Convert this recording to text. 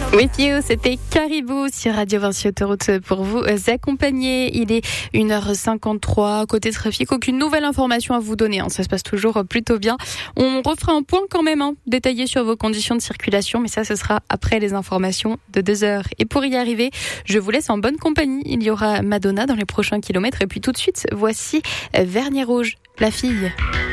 With You, c'était Caribou sur Radio Vinci Autoroute pour vous accompagner. Il est 1h53. Côté trafic, aucune nouvelle information à vous donner. Ça se passe toujours plutôt bien. On refera un point quand même détaillé sur vos conditions de circulation, mais ça, ce sera après les informations de 2h. Et pour y arriver, je vous laisse en bonne compagnie. Il y aura Madonna dans les prochains kilomètres. Et puis tout de suite, voici Vernier Rouge, la fille.